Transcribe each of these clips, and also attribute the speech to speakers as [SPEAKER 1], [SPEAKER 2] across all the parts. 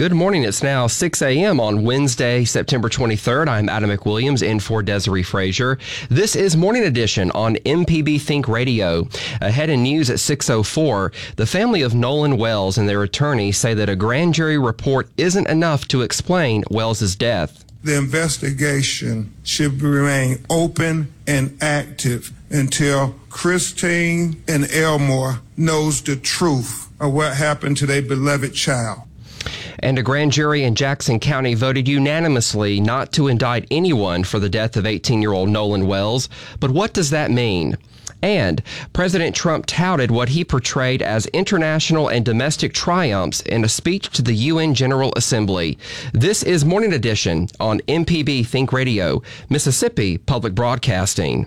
[SPEAKER 1] Good morning. It's now 6 a.m. on Wednesday, September 23rd. I'm Adam McWilliams in for Desiree Frazier. This is Morning Edition on MPB Think Radio. Ahead in news at 6:04, the family of Nolan Wells and their attorney say that a grand jury report isn't enough to explain Wells' death.
[SPEAKER 2] The investigation should remain open and active until Christine and Elmore knows the truth of what happened to their beloved child.
[SPEAKER 1] And a grand jury in Jackson County voted unanimously not to indict anyone for the death of 18-year-old Nolan Wells. But what does that mean? And President Trump touted what he portrayed as international and domestic triumphs in a speech to the UN General Assembly. This is Morning Edition on MPB Think Radio, Mississippi Public Broadcasting.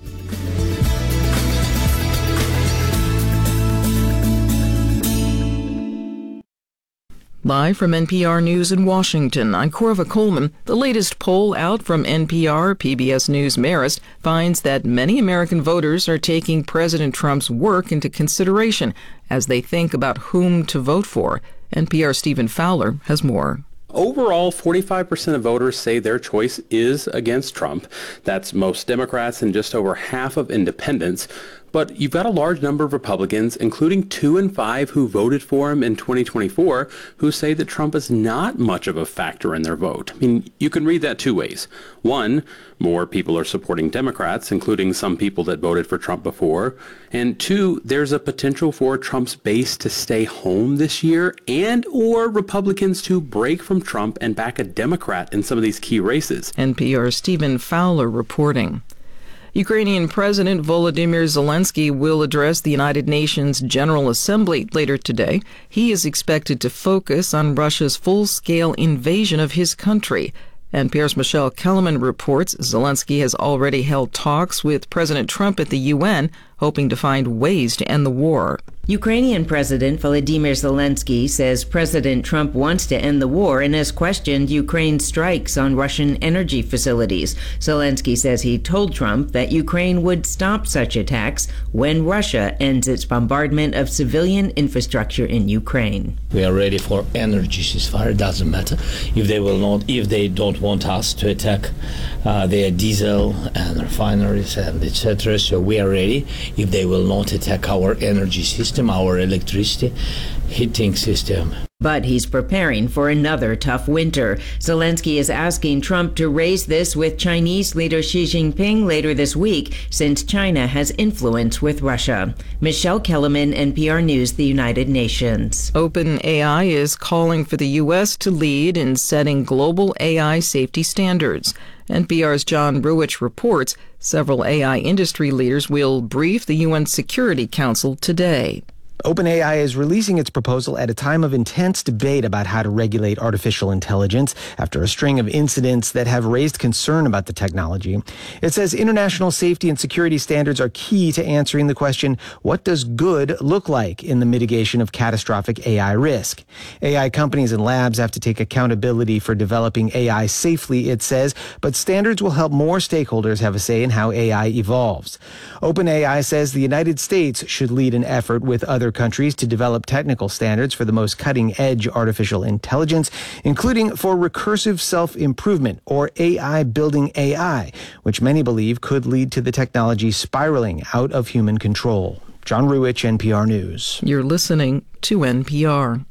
[SPEAKER 3] Live from NPR News in Washington, I'm Corva Coleman. The latest poll out from NPR, PBS News Marist, finds that many American voters are taking President Trump's work into consideration as they think about whom to vote for. NPR's Stephen Fowler has more.
[SPEAKER 4] Overall, 45% of voters say their choice is against Trump. That's most Democrats and just over half of independents. But you've got a large number of Republicans, including 2 in 5 who voted for him in 2024, who say that Trump is not much of a factor in their vote. I mean, you can read that two ways. One, more people are supporting Democrats, including some people that voted for Trump before. And two, there's a potential for Trump's base to stay home this year and or Republicans to break from Trump and back a Democrat in some of these key races.
[SPEAKER 3] NPR's Stephen Fowler reporting. Ukrainian President Volodymyr Zelensky will address the United Nations General Assembly later today. He is expected to focus on Russia's full-scale invasion of his country. NPR's Michelle Kellerman reports Zelensky has already held talks with President Trump at the UN, hoping to find ways to end the war.
[SPEAKER 5] Ukrainian President Volodymyr Zelensky says President Trump wants to end the war and has questioned Ukraine's strikes on Russian energy facilities. Zelensky says he told Trump that Ukraine would stop such attacks when Russia ends its bombardment of civilian infrastructure in Ukraine.
[SPEAKER 6] We are ready for energy ceasefire. It doesn't matter if they don't want us to attack their diesel and refineries and etc. So we are ready if they will not attack our energy system, our electricity heating system.
[SPEAKER 5] But he's preparing for another tough winter. Zelensky is asking Trump to raise this with Chinese leader Xi Jinping later this week, since China has influence with Russia. Michelle Kellerman, NPR News, the United Nations.
[SPEAKER 3] OpenAI is calling for the U.S. to lead in setting global AI safety standards. NPR's John Ruwitch reports several AI industry leaders will brief the UN Security Council today.
[SPEAKER 7] OpenAI is releasing its proposal at a time of intense debate about how to regulate artificial intelligence after a string of incidents that have raised concern about the technology. It says international safety and security standards are key to answering the question, what does good look like in the mitigation of catastrophic AI risk? AI companies and labs have to take accountability for developing AI safely, it says, but standards will help more stakeholders have a say in how AI evolves. OpenAI says the United States should lead an effort with other countries to develop technical standards for the most cutting-edge artificial intelligence, including for recursive self-improvement, or AI building AI, which many believe could lead to the technology spiraling out of human control. John Ruwitch, NPR News.
[SPEAKER 3] You're listening to NPR.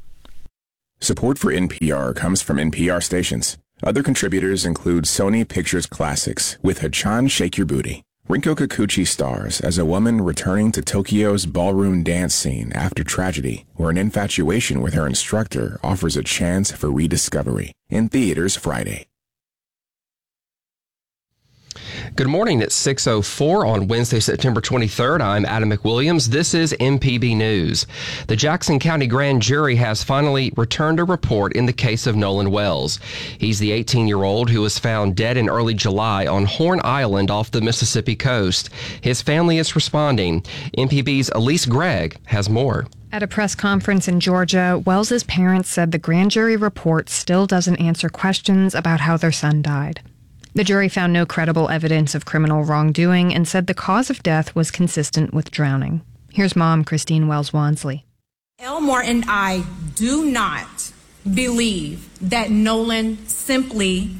[SPEAKER 8] Support for NPR comes from NPR stations. Other contributors include Sony Pictures Classics with Hachan Shake Your Booty. Rinko Kikuchi stars as a woman returning to Tokyo's ballroom dance scene after tragedy, where an infatuation with her instructor offers a chance for rediscovery. In theaters Friday.
[SPEAKER 1] Good morning. It's 6:04 on Wednesday, September 23rd. I'm Adam McWilliams. This is MPB News. The Jackson County Grand Jury has finally returned a report in the case of Nolan Wells. He's the 18-year-old who was found dead in early July on Horn Island off the Mississippi coast. His family is responding. MPB's Elise Gregg has more.
[SPEAKER 9] At a press conference in Georgia, Wells's parents said the grand jury report still doesn't answer questions about how their son died. The jury found no credible evidence of criminal wrongdoing and said the cause of death was consistent with drowning. Here's Mom, Christine Wells Wansley.
[SPEAKER 10] Elmore and I do not believe that Nolan simply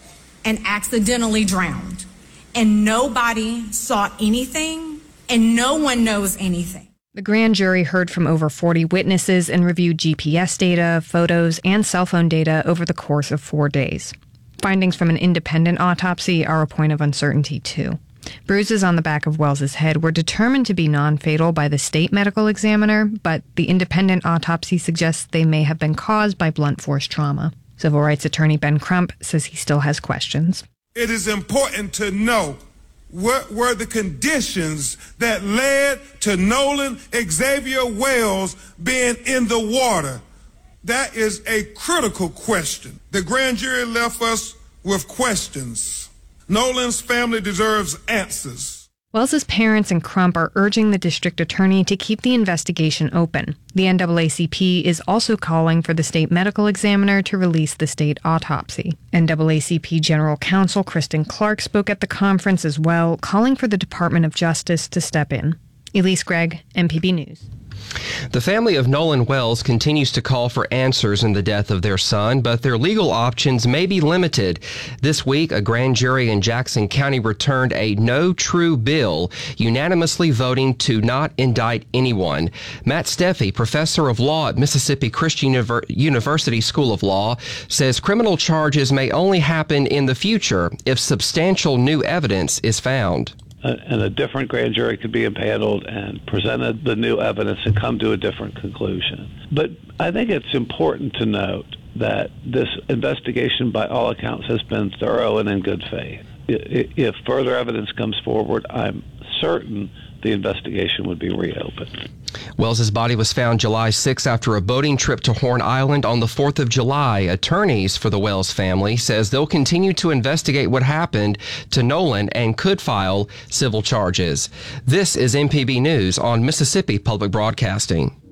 [SPEAKER 10] and accidentally drowned, and nobody saw anything, and no one knows anything.
[SPEAKER 9] The grand jury heard from over 40 witnesses and reviewed GPS data, photos, and cell phone data over the course of 4 days. Findings from an independent autopsy are a point of uncertainty, too. Bruises on the back of Wells's head were determined to be non-fatal by the state medical examiner, but the independent autopsy suggests they may have been caused by blunt force trauma. Civil rights attorney Ben Crump says he still has questions.
[SPEAKER 2] It is important to know what were the conditions that led to Nolan Xavier Wells being in the water. That is a critical question. The grand jury left us with questions. Nolan's family deserves answers.
[SPEAKER 9] Wells's parents and Crump are urging the district attorney to keep the investigation open. The NAACP is also calling for the state medical examiner to release the state autopsy. NAACP General Counsel Kristen Clark spoke at the conference as well, calling for the Department of Justice to step in. Elise Gregg, MPB News.
[SPEAKER 1] The family of Nolan Wells continues to call for answers in the death of their son, but their legal options may be limited. This week, a grand jury in Jackson County returned a no true bill, unanimously voting to not indict anyone. Matt Steffi, professor of law at Mississippi Christian University School of Law, says criminal charges may only happen in the future if substantial new evidence is found.
[SPEAKER 11] And a different grand jury could be impaneled and presented the new evidence and come to a different conclusion. But I think it's important to note that this investigation, by all accounts, has been thorough and in good faith. If further evidence comes forward, I'm certain the investigation would be reopened.
[SPEAKER 1] Wells's body was found July 6 after a boating trip to Horn Island on the 4th of July. Attorneys for the Wells family says they'll continue to investigate what happened to Nolan and could file civil charges. This is MPB News on Mississippi Public Broadcasting.